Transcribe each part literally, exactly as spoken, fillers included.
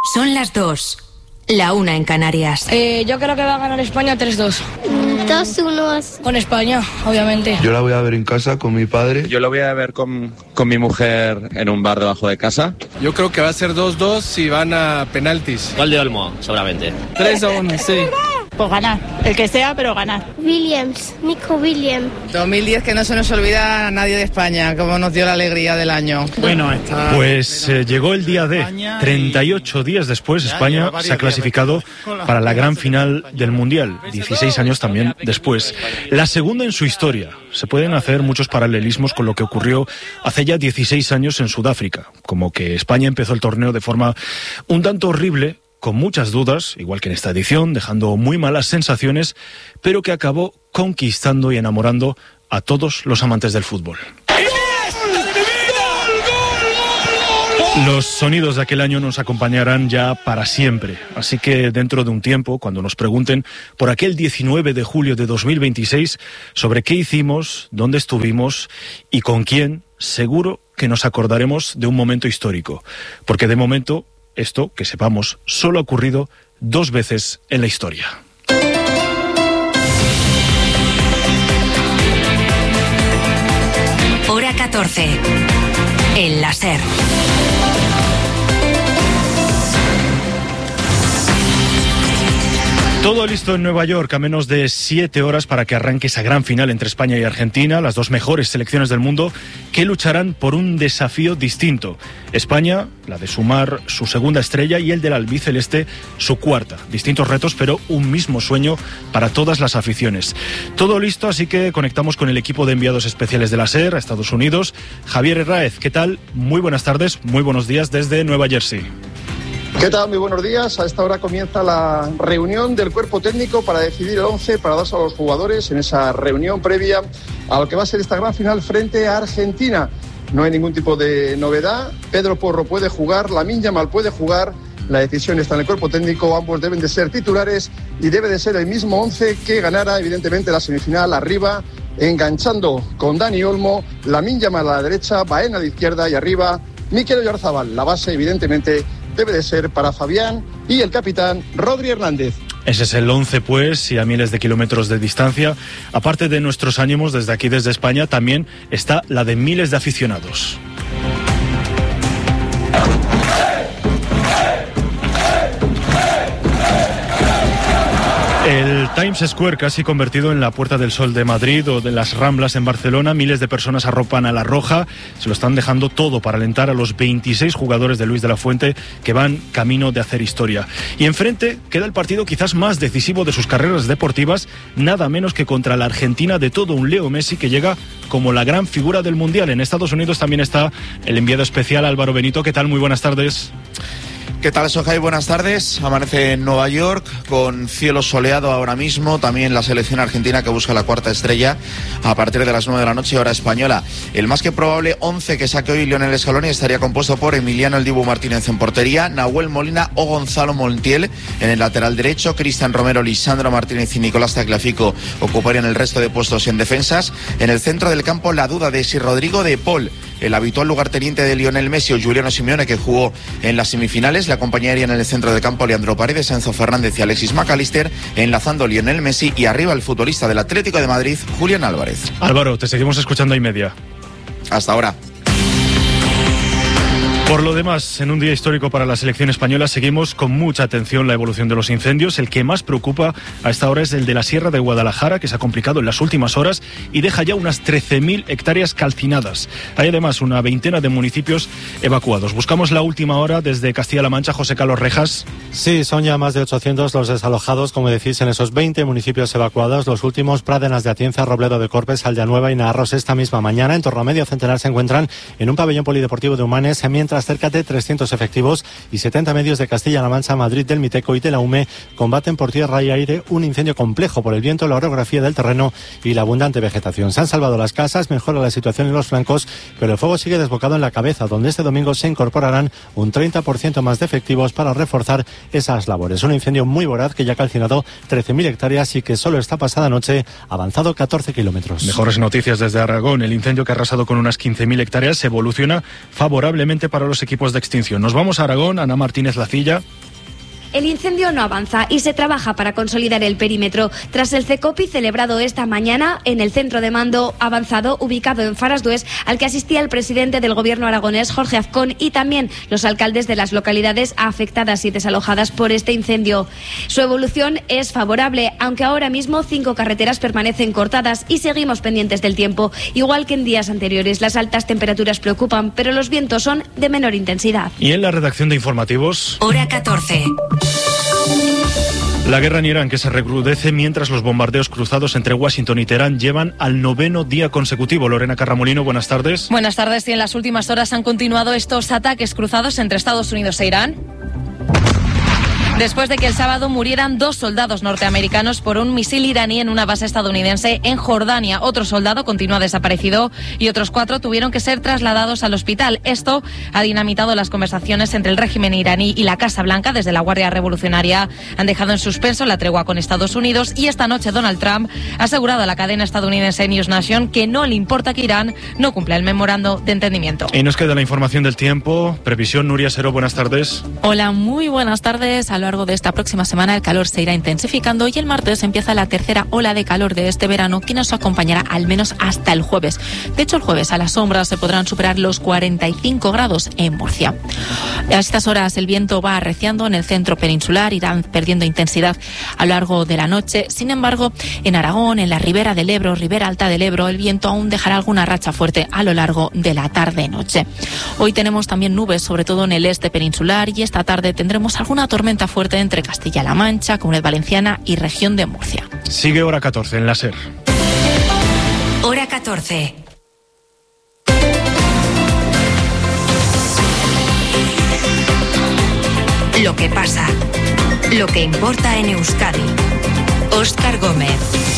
Son las dos. La una en Canarias. Eh, yo creo que va a ganar España tres dos. dos uno. Con España, obviamente. Yo la voy a ver en casa con mi padre. Yo la voy a ver con, con mi mujer en un bar debajo de casa. Yo creo que va a ser dos dos y van a penaltis. Gol de Olmo, seguramente. tres a uno, sí. Pues ganar, el que sea, pero ganar. Williams, Nico Williams. dos mil diez, que no se nos olvida a nadie de España, como nos dio la alegría del año. Bueno, está... Pues eh, llegó el día D. treinta y ocho días después, España se ha clasificado para la gran final del Mundial. dieciséis años también después. La segunda en su historia. Se pueden hacer muchos paralelismos con lo que ocurrió hace ya dieciséis años en Sudáfrica. Como que España empezó el torneo de forma un tanto horrible, con muchas dudas, igual que en esta edición, dejando muy malas sensaciones, pero que acabó conquistando y enamorando a todos los amantes del fútbol. Los sonidos de aquel año nos acompañarán ya para siempre, así que dentro de un tiempo, cuando nos pregunten por aquel diecinueve de julio de dos mil veintiséis, sobre qué hicimos, dónde estuvimos y con quién, seguro que nos acordaremos de un momento histórico, porque de momento esto, que sepamos, solo ha ocurrido dos veces en la historia. Hora catorce. El láser. Todo listo en Nueva York, a menos de siete horas para que arranque esa gran final entre España y Argentina, las dos mejores selecciones del mundo que lucharán por un desafío distinto. España, la de sumar su segunda estrella, y el del albiceleste, su cuarta. Distintos retos, pero un mismo sueño para todas las aficiones. Todo listo, así que conectamos con el equipo de enviados especiales de la SER a Estados Unidos. Javier Herráez, ¿qué tal? Muy buenas tardes, muy buenos días desde Nueva Jersey. ¿Qué tal? Muy buenos días. A esta hora comienza la reunión del cuerpo técnico para decidir el once para darse a los jugadores en esa reunión previa a lo que va a ser esta gran final frente a Argentina. No hay ningún tipo de novedad. Pedro Porro puede jugar, Lamine Yamal puede jugar. La decisión está en el cuerpo técnico. Ambos deben de ser titulares y debe de ser el mismo once que ganara evidentemente la semifinal arriba, enganchando con Dani Olmo, Lamine Yamal a la derecha, Baena a la izquierda y arriba Mikel Oyarzabal. La base evidentemente debe de ser para Fabián y el capitán Rodri Hernández. Ese es el once, pues, y a miles de kilómetros de distancia. Aparte de nuestros ánimos desde aquí, desde España, también está la de miles de aficionados. El Times Square, casi convertido en la Puerta del Sol de Madrid o de las Ramblas en Barcelona, miles de personas arropan a la roja, se lo están dejando todo para alentar a los veintiséis jugadores de Luis de la Fuente que van camino de hacer historia. Y enfrente queda el partido quizás más decisivo de sus carreras deportivas, nada menos que contra la Argentina de todo un Leo Messi, que llega como la gran figura del Mundial. En Estados Unidos también está el enviado especial Álvaro Benito. ¿Qué tal? Muy buenas tardes. ¿Qué tal, Sojai? Buenas tardes. Amanece en Nueva York con cielo soleado ahora mismo. También la selección argentina que busca la cuarta estrella a partir de las nueve de la noche, hora española. El más que probable once que saque hoy Lionel Scaloni estaría compuesto por Emiliano El Dibu Martínez en portería, Nahuel Molina o Gonzalo Montiel en el lateral derecho, Cristian Romero, Lisandro Martínez y Nicolás Tagliafico ocuparían el resto de puestos en defensas. En el centro del campo la duda de si Rodrigo de Paul, el habitual lugarteniente de Lionel Messi, o Giuliano Simeone, que jugó en las semifinales. Le acompañarían en el centro del campo Leandro Paredes, Enzo Fernández y Alexis McAllister, enlazando Lionel Messi, y arriba el futbolista del Atlético de Madrid, Julián Álvarez. Álvaro, te seguimos escuchando y media. Hasta ahora. Por lo demás, en un día histórico para la selección española, seguimos con mucha atención la evolución de los incendios. El que más preocupa a esta hora es el de la Sierra de Guadalajara, que se ha complicado en las últimas horas y deja ya unas trece mil hectáreas calcinadas. Hay además una veintena de municipios evacuados. Buscamos la última hora desde Castilla-La Mancha. José Carlos Rejas. Sí, son ya más de ochocientos los desalojados, como decís, en esos veinte municipios evacuados. Los últimos, Pradenas de Atienza, Robledo de Corpes, Aldeanueva y Naarros, esta misma mañana. En torno a medio centenar se encuentran en un pabellón polideportivo de Humanes, mientras cerca de trescientos efectivos y setenta medios de Castilla-La Mancha, Madrid, del Miteco y de la U M E combaten por tierra y aire un incendio complejo por el viento, la orografía del terreno y la abundante vegetación. Se han salvado las casas, mejora la situación en los flancos, pero el fuego sigue desbocado en la cabeza, donde este domingo se incorporarán un treinta por ciento más de efectivos para reforzar esas labores. Un incendio muy voraz que ya ha calcinado trece mil hectáreas y que solo esta pasada noche ha avanzado catorce kilómetros. Mejores noticias desde Aragón. El incendio, que ha arrasado con unas quince mil hectáreas, evoluciona favorablemente para los los equipos de extinción. Nos vamos a Aragón, Ana Martínez Lacilla. El incendio no avanza y se trabaja para consolidar el perímetro. Tras el CECOPI celebrado esta mañana en el centro de mando avanzado ubicado en Farasdués, al que asistía el presidente del gobierno aragonés, Jorge Azcón, y también los alcaldes de las localidades afectadas y desalojadas por este incendio. Su evolución es favorable, aunque ahora mismo cinco carreteras permanecen cortadas y seguimos pendientes del tiempo. Igual que en días anteriores, las altas temperaturas preocupan, pero los vientos son de menor intensidad. Y en la redacción de informativos... Hora catorce. La guerra en Irán, que se recrudece mientras los bombardeos cruzados entre Washington y Teherán llevan al noveno día consecutivo. Lorena Carramolino, buenas tardes. Buenas tardes. Y en las últimas horas han continuado estos ataques cruzados entre Estados Unidos e Irán, después de que el sábado murieran dos soldados norteamericanos por un misil iraní en una base estadounidense en Jordania. Otro soldado continúa desaparecido y otros cuatro tuvieron que ser trasladados al hospital. Esto ha dinamitado las conversaciones entre el régimen iraní y la Casa Blanca. Desde la Guardia Revolucionaria han dejado en suspenso la tregua con Estados Unidos, y esta noche Donald Trump ha asegurado a la cadena estadounidense News Nation que no le importa que Irán no cumpla el memorando de entendimiento. Y nos queda la información del tiempo. Previsión, Nuria Sero, buenas tardes. Hola, muy buenas tardes. A lo largo de esta próxima semana el calor se irá intensificando y el martes empieza la tercera ola de calor de este verano, que nos acompañará al menos hasta el jueves. De hecho, el jueves a la sombra se podrán superar los cuarenta y cinco grados en Murcia. A estas horas el viento va arreciando en el centro peninsular, irán perdiendo intensidad a lo largo de la noche. Sin embargo, en Aragón, en la ribera del Ebro, ribera alta del Ebro, el viento aún dejará alguna racha fuerte a lo largo de la tarde-noche. Hoy tenemos también nubes, sobre todo en el este peninsular, y esta tarde tendremos alguna tormenta fuerte entre Castilla-La Mancha, Comunidad Valenciana y región de Murcia. Sigue Hora catorce en la SER. Hora catorce. Lo que pasa, lo que importa en Euskadi. Óscar Gómez.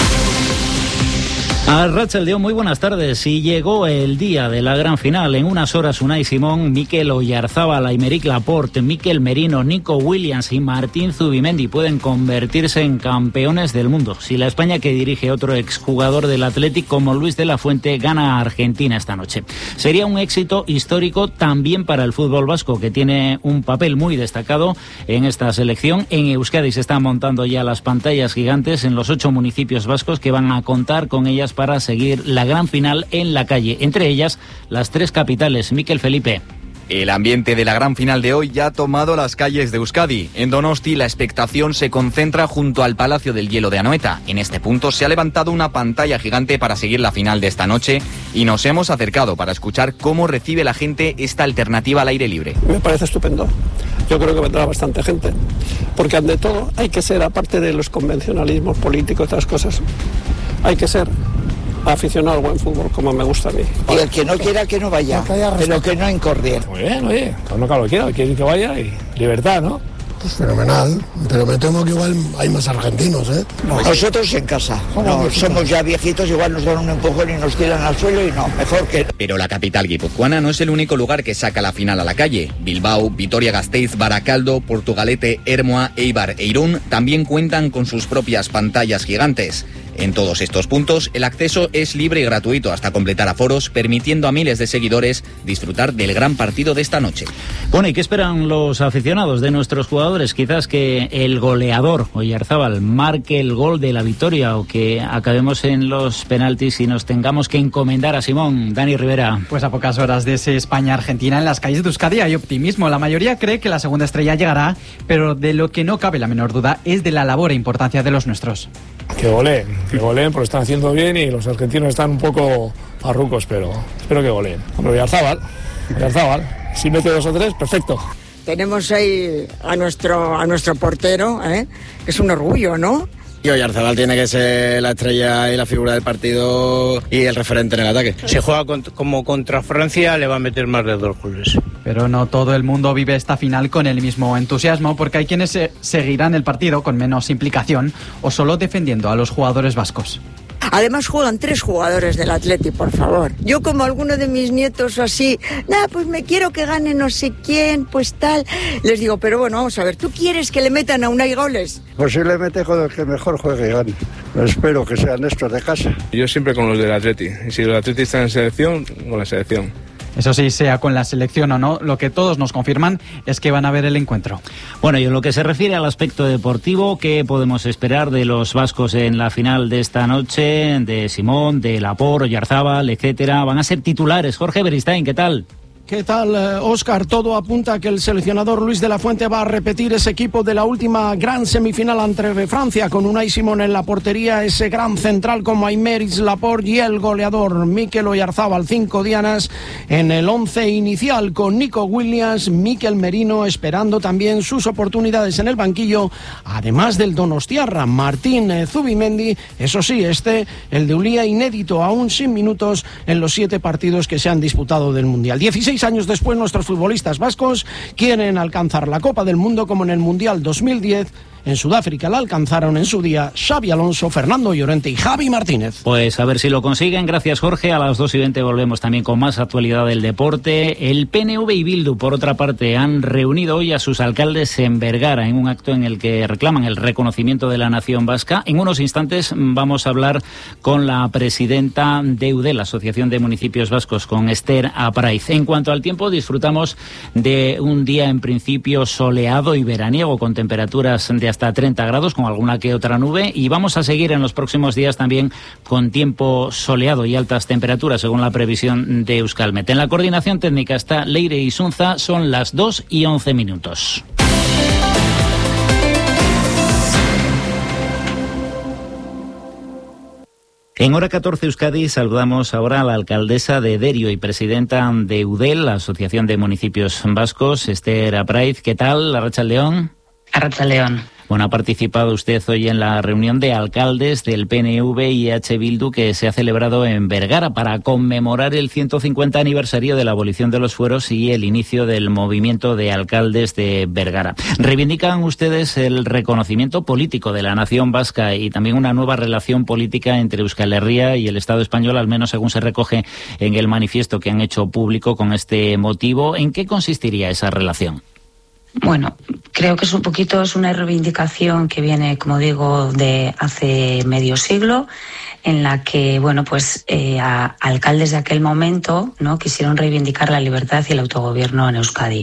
Arratsaldeon, muy buenas tardes. Y llegó el día de la gran final. En unas horas Unai Simón, Mikel Oyarzábal, Aymeric Laporte, Mikel Merino, Nico Williams y Martín Zubimendi pueden convertirse en campeones del mundo si la España que dirige otro exjugador del Athletic como Luis de la Fuente gana a Argentina esta noche. Sería un éxito histórico también para el fútbol vasco, que tiene un papel muy destacado en esta selección. En Euskadi se están montando ya las pantallas gigantes en los ocho municipios vascos que van a contar con ellas para seguir la gran final en la calle, entre ellas las tres capitales. Mikel Felipe. El ambiente de la gran final de hoy ya ha tomado las calles de Euskadi. En Donosti la expectación se concentra junto al Palacio del Hielo de Anoeta. En este punto se ha levantado una pantalla gigante para seguir la final de esta noche y nos hemos acercado para escuchar cómo recibe la gente esta alternativa al aire libre. Me parece estupendo. Yo creo que vendrá bastante gente, porque ante todo hay que ser, aparte de los convencionalismos políticos y otras cosas, hay que ser aficionado al buen fútbol, como me gusta a mí. Y el que no quiera que no vaya, no, pero que no encordie. Muy bien, oye, no que lo quiera, quiere que vaya y libertad, ¿no? Pues fenomenal, pero me temo que igual hay más argentinos, ¿eh? Nosotros en casa, no, somos ya viejitos, igual nos dan un empujón y nos tiran al suelo y no, mejor que... Pero la capital guipuzcoana no es el único lugar que saca la final a la calle. Bilbao, Vitoria-Gasteiz, Baracaldo, Portugalete, Ermua, Eibar e Irún también cuentan con sus propias pantallas gigantes. En todos estos puntos, el acceso es libre y gratuito hasta completar aforos, permitiendo a miles de seguidores disfrutar del gran partido de esta noche. Bueno, ¿y qué esperan los aficionados de nuestros jugadores? Quizás que el goleador, Oyarzábal, marque el gol de la victoria o que acabemos en los penaltis y nos tengamos que encomendar a Simón. Dani Rivera. Pues a pocas horas de ese España-Argentina, en las calles de Euskadi hay optimismo. La mayoría cree que la segunda estrella llegará, pero de lo que no cabe la menor duda es de la labor e importancia de los nuestros. Que goleen, que goleen, porque están haciendo bien y los argentinos están un poco farrucos, pero espero que goleen. Hombre, Oyarzábal, Oyarzábal, si mete dos o tres, perfecto. Tenemos ahí a nuestro a nuestro portero, ¿eh? Que es un orgullo, ¿no? Y Oyarzábal tiene que ser la estrella y la figura del partido y el referente en el ataque. Si juega con, como contra Francia, le va a meter más de dos goles. Pero no todo el mundo vive esta final con el mismo entusiasmo, porque hay quienes se seguirán el partido con menos implicación o solo defendiendo a los jugadores vascos. Además juegan tres jugadores del Atleti, por favor. Yo como alguno de mis nietos o así, nada, pues me quiero que gane no sé quién, pues tal. Les digo, pero bueno, vamos a ver, ¿tú quieres que le metan a Unai goles? Posiblemente con el que mejor juegue y gane. Espero que sean estos de casa. Yo siempre con los del Atleti. Y si el Atleti está en selección, con la selección. Eso sí, sea con la selección o no, lo que todos nos confirman es que van a ver el encuentro. Bueno, y en lo que se refiere al aspecto deportivo, ¿qué podemos esperar de los vascos en la final de esta noche? De Simón, de Laporte, Oyarzábal, etcétera. Van a ser titulares. Jorge Beristain, ¿qué tal? ¿Qué tal, Óscar? Todo apunta a que el seleccionador Luis de la Fuente va a repetir ese equipo de la última gran semifinal entre Francia, con Unai Simón en la portería, ese gran central como Aymeric Laporte y el goleador Mikel Oyarzábal. Cinco dianas en el once inicial, con Nico Williams, Mikel Merino esperando también sus oportunidades en el banquillo, además del donostiarra Martín Zubimendi. Eso sí, este, el de Ulia, inédito, aún sin minutos en los siete partidos que se han disputado del Mundial. dieciséis años después, nuestros futbolistas vascos quieren alcanzar la Copa del Mundo como en el Mundial dos mil diez. En Sudáfrica la alcanzaron en su día Xabi Alonso, Fernando Llorente y Javi Martínez. Pues a ver si lo consiguen. Gracias, Jorge. A las dos y veinte volvemos también con más actualidad del deporte. El P N V y Bildu, por otra parte, han reunido hoy a sus alcaldes en Vergara en un acto en el que reclaman el reconocimiento de la nación vasca. En unos instantes vamos a hablar con la presidenta de Eudel, la Asociación de Municipios Vascos, con Esther Apraiz. En cuanto al tiempo, disfrutamos de un día en principio soleado y veraniego, con temperaturas de hasta treinta grados, con alguna que otra nube, y vamos a seguir en los próximos días también con tiempo soleado y altas temperaturas, según la previsión de Euskalmet. En la coordinación técnica está Leire Isunza. Son las dos y once minutos. En Hora catorce Euskadi saludamos ahora a la alcaldesa de Derio y presidenta de Eudel, la Asociación de Municipios Vascos, Esther Apraiz. ¿Qué tal, Arratsaldeon? Arratsaldeon. Bueno, ha participado usted hoy en la reunión de alcaldes del P N V y H. Bildu que se ha celebrado en Vergara para conmemorar el ciento cincuenta aniversario de la abolición de los fueros y el inicio del movimiento de alcaldes de Vergara. ¿Reivindican ustedes el reconocimiento político de la nación vasca y también una nueva relación política entre Euskal Herria y el Estado español, al menos según se recoge en el manifiesto que han hecho público con este motivo? ¿En qué consistiría esa relación? Bueno, creo que es un poquito, es una reivindicación que viene, como digo, de hace medio siglo, en la que, bueno, pues eh, a, alcaldes de aquel momento, ¿no?, quisieron reivindicar la libertad y el autogobierno en Euskadi.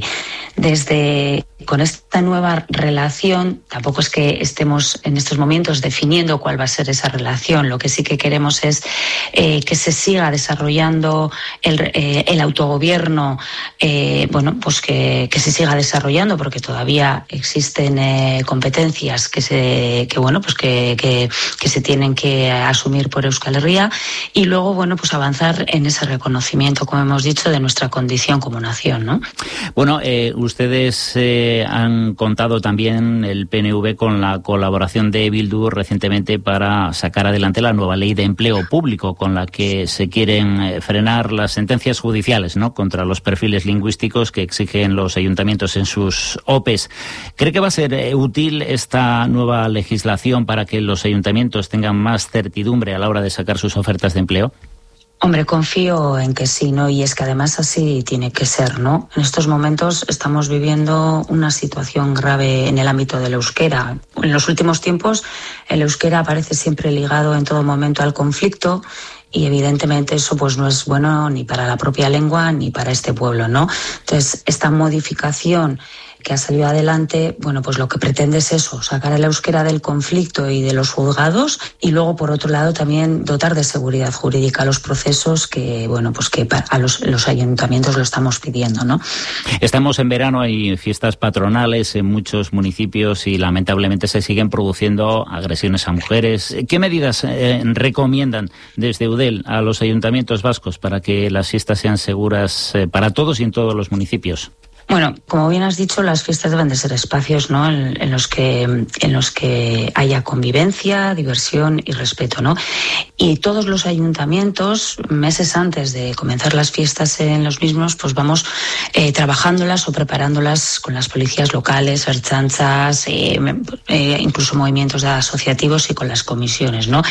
Desde con esta nueva relación, tampoco es que estemos en estos momentos definiendo cuál va a ser esa relación. Lo que sí que queremos es eh, que se siga desarrollando el, eh, el autogobierno, eh, bueno, pues que, que se siga desarrollando, porque todavía existen eh, competencias que se, que bueno, pues que, que, que se tienen que asumir por Euskal Herria, y luego, bueno, pues avanzar en ese reconocimiento, como hemos dicho, de nuestra condición como nación, ¿no? Bueno, eh, ustedes eh, han contado también, el P N V, con la colaboración de Bildu recientemente para sacar adelante la nueva ley de empleo público, con la que se quieren eh, frenar las sentencias judiciales, ¿no?, contra los perfiles lingüísticos que exigen los ayuntamientos en sus O P Es. ¿Cree que va a ser eh, útil esta nueva legislación para que los ayuntamientos tengan más certidumbre a la hora de sacar sus ofertas de empleo? Hombre, confío en que sí, ¿no? Y es que además así tiene que ser, ¿no? En estos momentos estamos viviendo una situación grave en el ámbito del euskera. En los últimos tiempos el euskera aparece siempre ligado en todo momento al conflicto, y evidentemente eso pues no es bueno ni para la propia lengua ni para este pueblo, ¿no? Entonces, esta modificación que ha salido adelante, bueno, pues lo que pretende es eso, sacar el euskera del conflicto y de los juzgados, y luego, por otro lado, también dotar de seguridad jurídica a los procesos que, bueno, pues que a los, los ayuntamientos lo estamos pidiendo, ¿no? Estamos en verano, hay fiestas patronales en muchos municipios y lamentablemente se siguen produciendo agresiones a mujeres. ¿Qué medidas eh, recomiendan desde Eudel a los ayuntamientos vascos para que las fiestas sean seguras eh, para todos y en todos los municipios? Bueno, como bien has dicho, las fiestas deben de ser espacios, ¿no?, en, en los que en los que haya convivencia, diversión y respeto, ¿no? Y todos los ayuntamientos, meses antes de comenzar las fiestas en los mismos, pues vamos eh, trabajándolas o preparándolas con las policías locales, ertzaintzas, eh, eh, incluso movimientos asociativos y con las comisiones, ¿no?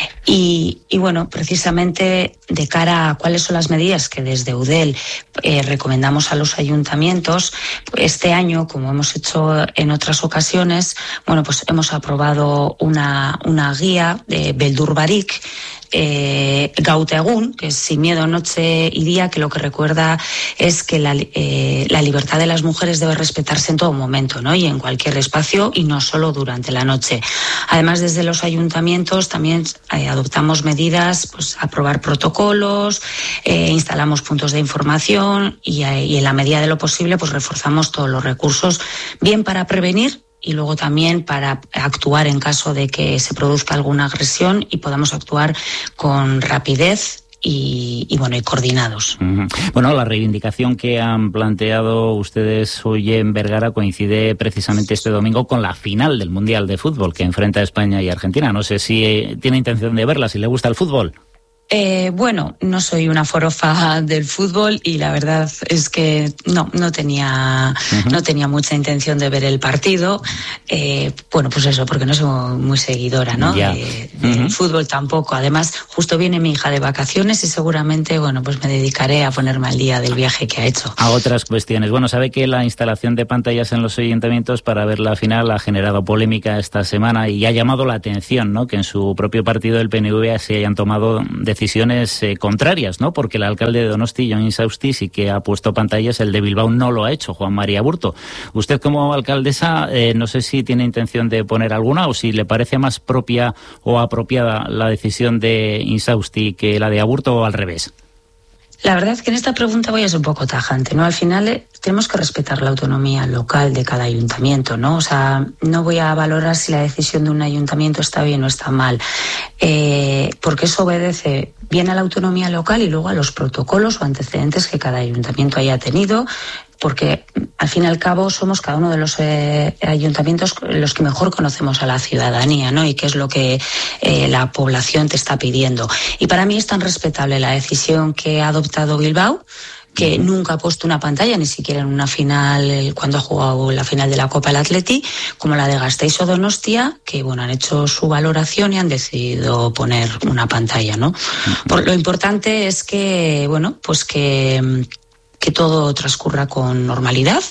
Y, y bueno, precisamente de cara a cuáles son las medidas que desde Eudel eh, recomendamos a los ayuntamientos, este año, como hemos hecho en otras ocasiones, bueno, pues hemos aprobado una, una guía de Beldur Barik, eh, Gautegun, que es sin miedo noche y día, que lo que recuerda es que la, eh, la libertad de las mujeres debe respetarse en todo momento, ¿no? Y en cualquier espacio, y no solo durante la noche. Además, desde los ayuntamientos también eh, adoptamos medidas, pues aprobar protocolos, eh, instalamos puntos de información y, eh, y en la medida de lo posible pues reforzamos todos los recursos, bien para prevenir y luego también para actuar en caso de que se produzca alguna agresión y podamos actuar con rapidez y, y bueno, y coordinados. Uh-huh. Bueno, la reivindicación que han planteado ustedes hoy en Vergara coincide precisamente este domingo con la final del Mundial de Fútbol que enfrenta a España y Argentina. No sé si eh, tiene intención de verla, si le gusta el fútbol. Eh, bueno, no soy una forofa del fútbol y la verdad es que no, no tenía, uh-huh. no tenía mucha intención de ver el partido. Eh, bueno, pues eso, porque no soy muy seguidora, ¿no? Yeah. De, del uh-huh. fútbol tampoco. Además, justo viene mi hija de vacaciones y seguramente, bueno, pues me dedicaré a ponerme al día del viaje que ha hecho. A otras cuestiones. Bueno, sabe que la instalación de pantallas en los ayuntamientos para ver la final ha generado polémica esta semana y ha llamado la atención, ¿no? Que en su propio partido del P N V se hayan tomado decisiones decisiones eh, contrarias, ¿no? Porque el alcalde de Donosti, Jon Insausti, sí que ha puesto pantallas, el de Bilbao no lo ha hecho, Juan María Burto. Usted como alcaldesa, eh, no sé si tiene intención de poner alguna o si le parece más propia o apropiada la decisión de Insausti que la de Aburto o al revés. La verdad es que en esta pregunta voy a ser un poco tajante, ¿no? Al final eh, tenemos que respetar la autonomía local de cada ayuntamiento, ¿no? O sea, no voy a valorar si la decisión de un ayuntamiento está bien o está mal, eh, porque eso obedece bien a la autonomía local y luego a los protocolos o antecedentes que cada ayuntamiento haya tenido, porque al fin y al cabo somos cada uno de los eh, ayuntamientos los que mejor conocemos a la ciudadanía, ¿no? Y qué es lo que eh, la población te está pidiendo. Y para mí es tan respetable la decisión que ha adoptado Bilbao, que nunca ha puesto una pantalla, ni siquiera en una final, cuando ha jugado la final de la Copa del Atleti, como la de Gasteiz o Donostia, que bueno, han hecho su valoración y han decidido poner una pantalla, ¿no? Por, lo importante es que, bueno, pues que... que todo transcurra con normalidad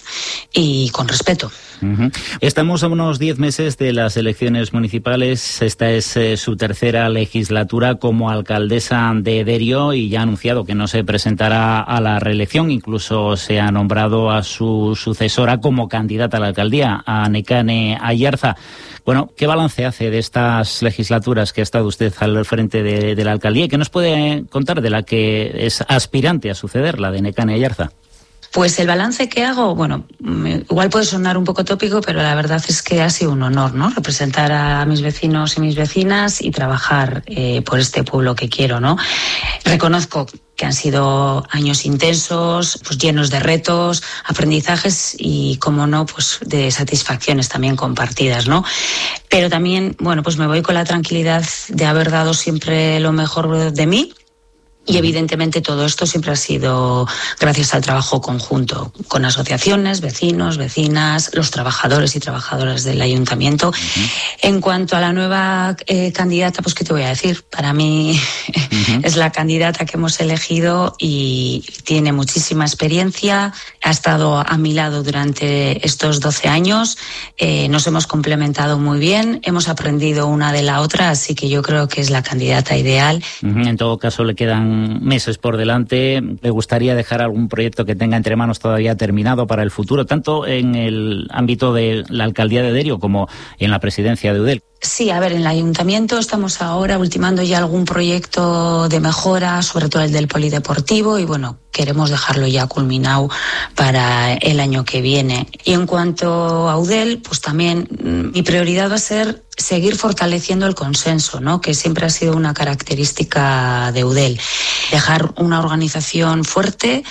y con respeto. Uh-huh. Estamos a unos diez meses de las elecciones municipales. Esta es eh, su tercera legislatura como alcaldesa de Derio y ya ha anunciado que no se presentará a la reelección. Incluso se ha nombrado a su sucesora como candidata a la alcaldía, a Nekane Ayarza. Bueno, ¿qué balance hace de estas legislaturas que ha estado usted al frente de, de la alcaldía? ¿Y qué nos puede contar de la que es aspirante a suceder, la de Nekane Ayarza? Pues el balance que hago, bueno, igual puede sonar un poco tópico, pero la verdad es que ha sido un honor, ¿no? Representar a mis vecinos y mis vecinas y trabajar eh, por este pueblo que quiero, ¿no? Reconozco que han sido años intensos, pues llenos de retos, aprendizajes y, como no, pues de satisfacciones también compartidas, ¿no? Pero también, bueno, pues me voy con la tranquilidad de haber dado siempre lo mejor de mí. Y evidentemente todo esto siempre ha sido gracias al trabajo conjunto con asociaciones, vecinos, vecinas, los trabajadores y trabajadoras del ayuntamiento. Uh-huh. En cuanto a la nueva eh, candidata, pues qué te voy a decir, para mí uh-huh. es la candidata que hemos elegido y tiene muchísima experiencia, ha estado a mi lado durante estos doce años, eh, nos hemos complementado muy bien, hemos aprendido una de la otra, así que yo creo que es la candidata ideal. Uh-huh. En todo caso le quedan meses por delante. ¿Le gustaría dejar algún proyecto que tenga entre manos todavía terminado para el futuro, tanto en el ámbito de la alcaldía de Derio como en la presidencia de Eudel? Sí, a ver, en el ayuntamiento estamos ahora ultimando ya algún proyecto de mejora, sobre todo el del polideportivo, y bueno, queremos dejarlo ya culminado para el año que viene. Y en cuanto a Eudel, pues también mi prioridad va a ser seguir fortaleciendo el consenso, ¿no? Que siempre ha sido una característica de Eudel. Dejar una organización fuerte,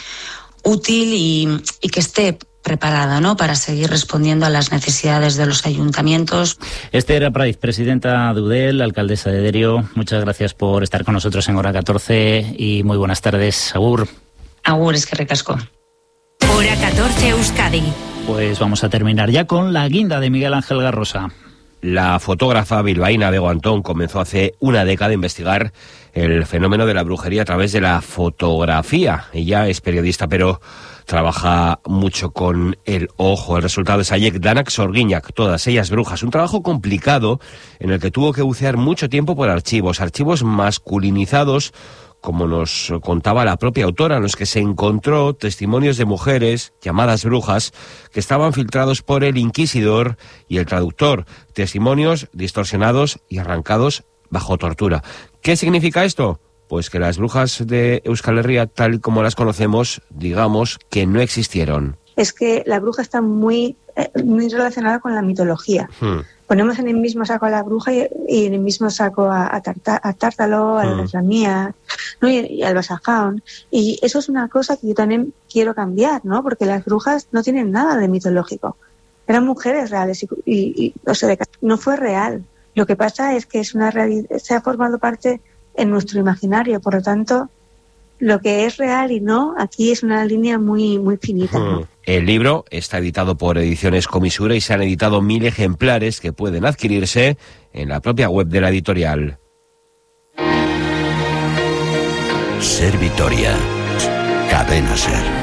útil y, y que esté preparada, ¿no?, para seguir respondiendo a las necesidades de los ayuntamientos. Esther Praiz, presidenta de Eudel, alcaldesa de Derio, muchas gracias por estar con nosotros en Hora catorce y muy buenas tardes. Agur. Agur, es que recasco. Hora catorce Euskadi. Pues vamos a terminar ya con la guinda de Miguel Ángel Garrosa. La fotógrafa bilbaína Bego Antón comenzó hace una década a investigar el fenómeno de la brujería a través de la fotografía. Ella es periodista, pero trabaja mucho con el ojo. El resultado es Ayek, Danak, Sorguiñac, todas ellas brujas. Un trabajo complicado en el que tuvo que bucear mucho tiempo por archivos, archivos masculinizados, como nos contaba la propia autora, en los que se encontró testimonios de mujeres llamadas brujas que estaban filtrados por el inquisidor y el traductor, testimonios distorsionados y arrancados bajo tortura. ¿Qué significa esto? Pues que las brujas de Euskal Herria, tal como las conocemos, digamos que no existieron. Es que la bruja está muy, eh, muy relacionada con la mitología. Hmm. Ponemos en el mismo saco a la bruja y, y en el mismo saco a, a, Tarta, a Tártalo, a la Islamía, ¿no? y, y al Basajaun. Y eso es una cosa que yo también quiero cambiar, ¿no? Porque las brujas no tienen nada de mitológico. Eran mujeres reales y, y, y o sea, no fue real. Lo que pasa es que es una realidad, se ha formado parte en nuestro imaginario, por lo tanto, lo que es real y no, aquí es una línea muy muy finita, ¿no? El libro está editado por Ediciones Comisura y se han editado mil ejemplares que pueden adquirirse en la propia web de la editorial. Ser Vitoria, Cadena Ser.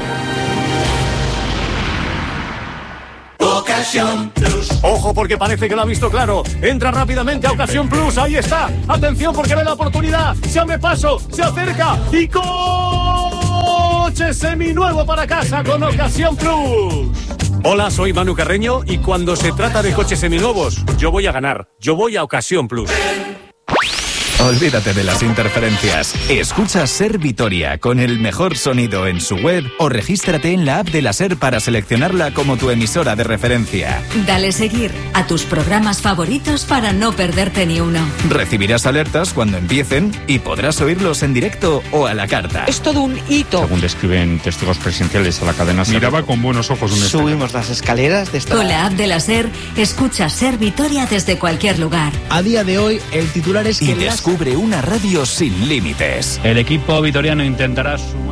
Ocasión Plus. Ojo, porque parece que lo ha visto claro. Entra rápidamente a Ocasión Plus. Ahí está. Atención, porque ve la oportunidad. Se abre paso, se acerca y coche seminuevo para casa con Ocasión Plus. Hola, soy Manu Carreño y cuando se trata de coches seminuevos, yo voy a ganar. Yo voy a Ocasión Plus. Olvídate de las interferencias. Escucha Ser Vitoria con el mejor sonido en su web o regístrate en la app de la Ser para seleccionarla como tu emisora de referencia. Dale seguir a tus programas favoritos para no perderte ni uno. Recibirás alertas cuando empiecen y podrás oírlos en directo o a la carta. Es todo un hito. Según describen testigos presenciales a la cadena Ser. Miraba con buenos ojos un Subimos las escaleras de esta... Con la app de la Ser, escucha Ser Vitoria desde cualquier lugar. A día de hoy, el titular es que... Y descubre una radio sin límites. El equipo vitoriano intentará sumar...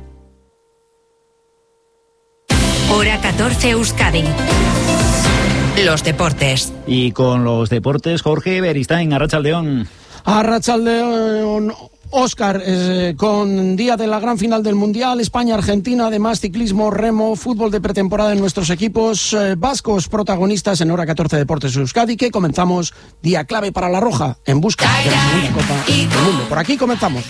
Hora catorce Euskadi. Los deportes. Y con los deportes, Jorge Beristain, Arratsaldeon. Arratsaldeon, Óscar, eh, con día de la gran final del Mundial, España-Argentina, además ciclismo, remo, fútbol de pretemporada en nuestros equipos eh, vascos protagonistas en Hora catorce Deportes Euskadi, que comenzamos día clave para la Roja, en busca de la segunda Copa del Mundo. Por aquí comenzamos.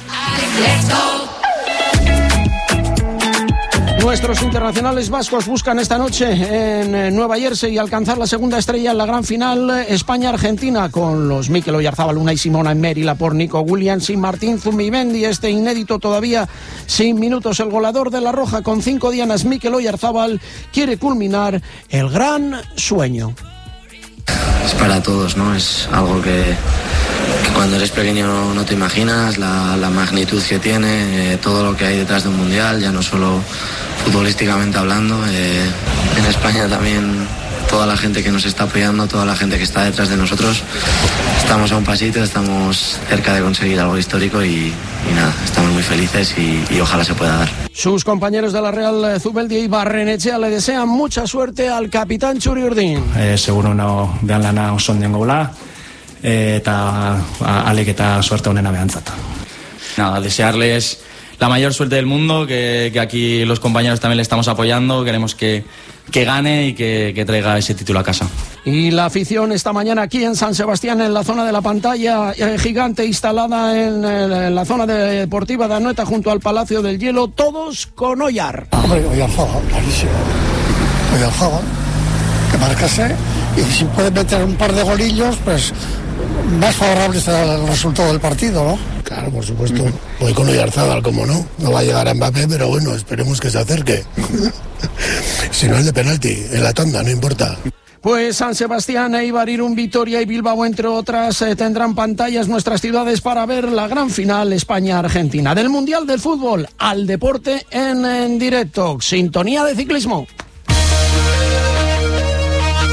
Nuestros internacionales vascos buscan esta noche en Nueva Jersey alcanzar la segunda estrella en la gran final España-Argentina con los Mikel Oyarzabal, Unai Simón, Emery Laporte, Nico Williams y Martín Zubimendi. Este inédito todavía sin minutos. El goleador de la Roja con cinco dianas, Mikel Oyarzabal, quiere culminar el gran sueño. Es para todos, ¿no? Es algo que, que cuando eres pequeño no, no te imaginas, la, la magnitud que tiene, eh, todo lo que hay detrás de un mundial, ya no solo futbolísticamente hablando. Eh, en España también toda la gente que nos está apoyando, toda la gente que está detrás de nosotros, estamos a un pasito, estamos cerca de conseguir algo histórico y, y nada, estamos muy felices y, y ojalá se pueda dar. Sus compañeros de la Real Zubeldia y Barrenechea le desean mucha suerte al capitán Txuri Urdin. Eh, seguro no behan lana oso onden gola, eh, eta alek eta suerte honena behantzat. Nada, desearles la mayor suerte del mundo, que, que aquí los compañeros también le estamos apoyando, queremos que, que gane y que, que traiga ese título a casa. Y la afición esta mañana aquí en San Sebastián, en la zona de la pantalla eh, gigante instalada en, eh, en la zona deportiva de Anoeta junto al Palacio del Hielo, todos con Oyar. Hombre, Oyarzabal, clarísimo. Oyarzabal, que marcase, y si puede meter un par de golillos, pues más favorable será el resultado del partido, ¿no? Claro, por supuesto. Voy con Oyarzabal, como no. No va a llegar a Mbappé, pero bueno, esperemos que se acerque. Si no, el de penalti, en la tanda, no importa. Pues San Sebastián, Eibar, Irún, Vitoria y Bilbao, entre otras, eh, tendrán pantallas nuestras ciudades para ver la gran final España-Argentina. Del Mundial del Fútbol al deporte en, en directo. Sintonía de ciclismo.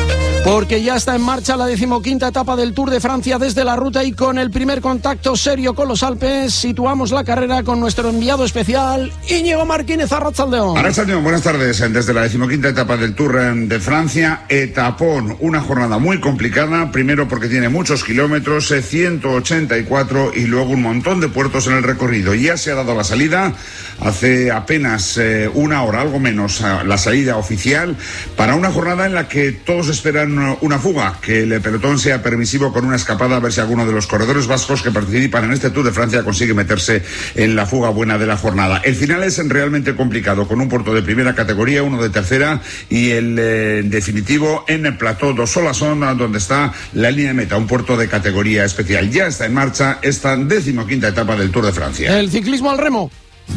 Porque ya está en marcha la decimoquinta etapa del Tour de Francia desde la ruta, y con el primer contacto serio con los Alpes situamos la carrera con nuestro enviado especial Íñigo Martínez. Arratsaldeon. Arratsaldeon, buenas tardes. Desde la decimoquinta etapa del Tour de Francia, etapón, una jornada muy complicada, primero porque tiene muchos kilómetros, ciento ochenta y cuatro, y luego un montón de puertos en el recorrido. Ya se ha dado la salida, hace apenas eh, una hora, algo menos, la salida oficial, para una jornada en la que todos esperan una fuga, que el pelotón sea permisivo con una escapada, a ver si alguno de los corredores vascos que participan en este Tour de Francia consigue meterse en la fuga buena de la jornada. El final es realmente complicado, con un puerto de primera categoría, uno de tercera y el eh, definitivo en el Plateau do Solasson, donde está la línea de meta, un puerto de categoría especial. Ya está en marcha esta decimoquinta etapa del Tour de Francia. El ciclismo al remo.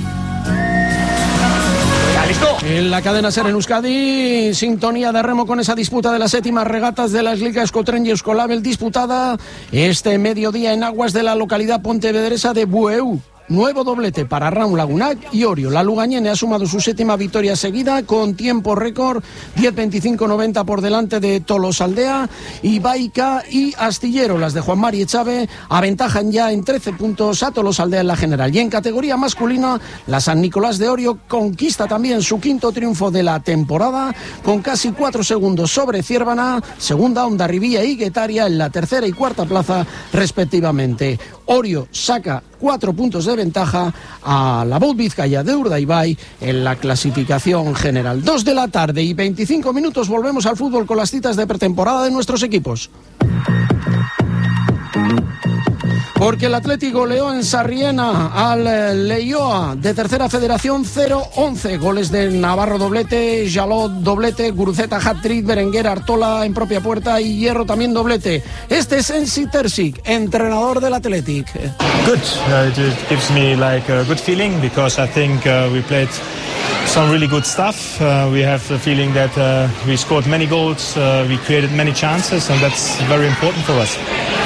En la cadena SER en Euskadi, sintonía de remo con esa disputa de las séptimas regatas de las ligas Euskotren y Euskolabel, disputada este mediodía en aguas de la localidad pontevedresa de Bueu. Nuevo doblete para Raúl Lagunac y Orio. La lugañene ha sumado su séptima victoria seguida con tiempo récord, diez veinticinco noventa por delante de Tolosaldea, Ibaica y Astillero. Las de Juan Mari Echave aventajan ya en trece puntos a Tolosaldea en la general. Y en categoría masculina, la San Nicolás de Orio conquista también su quinto triunfo de la temporada, con casi cuatro segundos sobre Ciervana, segunda Hondarribía y Guetaria en la tercera y cuarta plaza respectivamente. Orio saca cuatro puntos de ventaja a la Bout Vizcaya de Urdaibai en la clasificación general. Dos de la tarde y veinticinco minutos, volvemos al fútbol con las citas de pretemporada de nuestros equipos. Porque el Atlético goleó en Sarriena al Leioa de tercera federación cero once. Goles de Navarro doblete, Jalot doblete, Guruceta hat-trick, Berenguer, Artola en propia puerta y Hierro también doblete. Este es Ensi Terzic, entrenador del Athletic. Good. Uh, it gives me like a good feeling because I think uh, we played some really good stuff. Uh, we have the feeling that uh, we scored many goals, uh, we created many chances, and that's very important for us.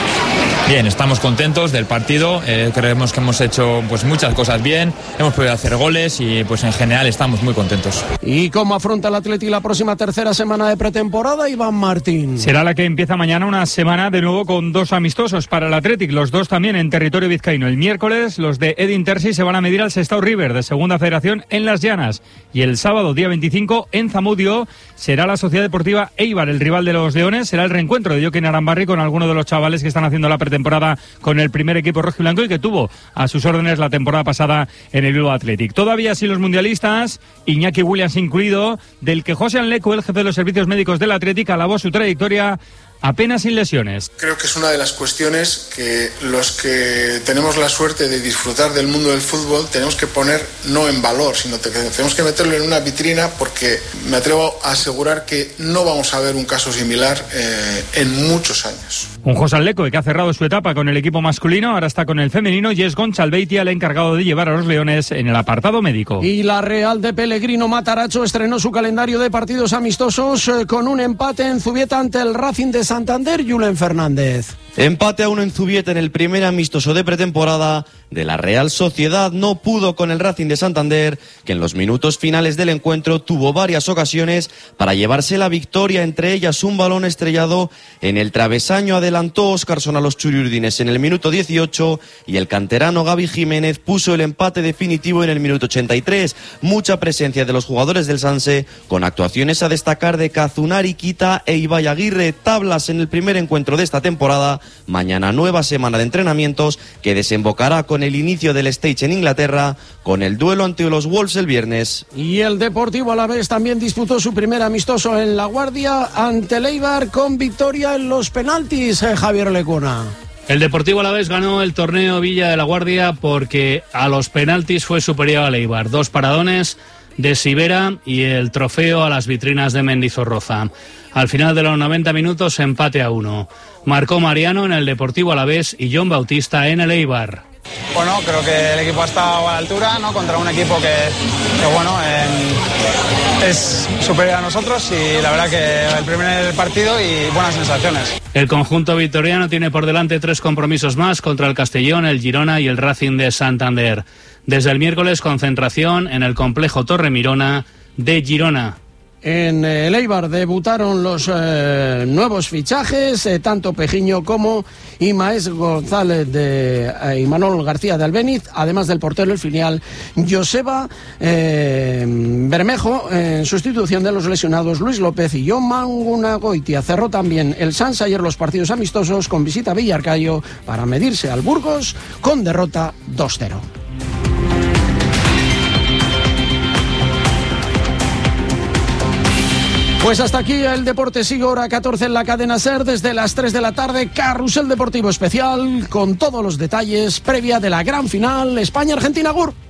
Bien, estamos contentos del partido, eh, creemos que hemos hecho pues muchas cosas bien, hemos podido hacer goles y pues en general estamos muy contentos. ¿Y cómo afronta el Atleti la próxima tercera semana de pretemporada, Iván Martín? Será la que empieza mañana, una semana de nuevo con dos amistosos para el Athletic, los dos también en territorio vizcaíno. El miércoles los de Edin Terzic se van a medir al Sestao River de segunda federación en Las Llanas, y el sábado día veinticinco en Zamudio será la Sociedad Deportiva Eibar, el rival de los Leones. Será el reencuentro de Joaquín Arambarri con algunos de los chavales que están haciendo la pretemporada temporada con el primer equipo rojiblanco y que tuvo a sus órdenes la temporada pasada en el Bilbao Athletic. Todavía sin los mundialistas, Iñaki Williams incluido, del que José Anleco, el jefe de los servicios médicos del Athletic, alabó su trayectoria apenas sin lesiones. Creo que es una de las cuestiones que los que tenemos la suerte de disfrutar del mundo del fútbol tenemos que poner no en valor, sino que tenemos que meterlo en una vitrina, porque me atrevo a asegurar que no vamos a ver un caso similar eh, en muchos años. Un José Anleco que ha cerrado su etapa con el equipo masculino, ahora está con el femenino, y es Gonchalbeitia el encargado de llevar a los Leones en el apartado médico. Y la Real de Pellegrino Mataracho estrenó su calendario de partidos amistosos eh, con un empate en Zubieta ante el Racing de Santander. Julen Fernández. Empate a uno en Zubieta en el primer amistoso de pretemporada de la Real Sociedad. No pudo con el Racing de Santander, que en los minutos finales del encuentro tuvo varias ocasiones para llevarse la victoria, entre ellas un balón estrellado en el travesaño. Adelantó Óscarson a los churiurdines en el minuto dieciocho y el canterano Gaby Jiménez puso el empate definitivo en el minuto ochenta y tres. Mucha presencia de los jugadores del Sanse, con actuaciones a destacar de Kazunari Kita e Ibai Aguirre. Tablas en el primer encuentro de esta temporada. Mañana nueva semana de entrenamientos que desembocará con el inicio del stage en Inglaterra, con el duelo ante los Wolves el viernes. Y el Deportivo Alavés también disputó su primer amistoso en La Guardia ante el Eibar, con victoria en los penaltis, eh, Javier Lecuna. El Deportivo Alavés ganó el torneo Villa de la Guardia porque a los penaltis fue superior al Eibar. Dos paradones de Sivera y el trofeo a las vitrinas de Mendizorroza. Al final de los noventa minutos, empate a uno. Marcó Mariano en el Deportivo Alavés y John Bautista en el Eibar. Bueno, creo que el equipo ha estado a la altura, ¿no? Contra un equipo que, que bueno, eh, es superior a nosotros, y la verdad que el primer partido y buenas sensaciones. El conjunto victoriano tiene por delante tres compromisos más contra el Castellón, el Girona y el Racing de Santander. Desde el miércoles, concentración en el complejo Torre Mirona de Girona. En el Eibar debutaron los eh, nuevos fichajes, eh, tanto Pejiño como Imaes González de eh, Imanol García de Albéniz, además del portero el filial Joseba eh, Bermejo, en sustitución de los lesionados Luis López y John Mangunagoitia. Cerró también el Sans ayer los partidos amistosos con visita a Villarcayo para medirse al Burgos con derrota dos cero. Pues hasta aquí el Deporte Sigue, hora catorce en la cadena SER, desde las tres de la tarde, Carrusel Deportivo Especial, con todos los detalles previa de la gran final España-Argentina. Gur.